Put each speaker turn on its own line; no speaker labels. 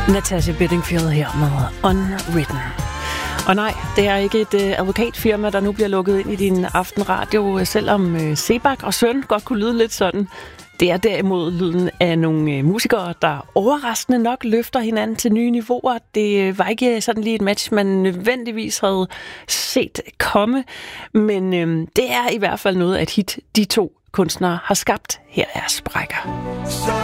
Natasha Bedingfield her med Unwritten. Og nej, det er ikke et advokatfirma, der nu bliver lukket ind i din aftenradio, selvom Sebak og Søn godt kunne lyde lidt sådan. Det er derimod lyden af nogle musikere, der overraskende nok løfter hinanden til nye niveauer. Det var ikke sådan lige et match, man nødvendigvis havde set komme, men det er i hvert fald noget af et hit, de to kunstnere har skabt. Her er Sprækker.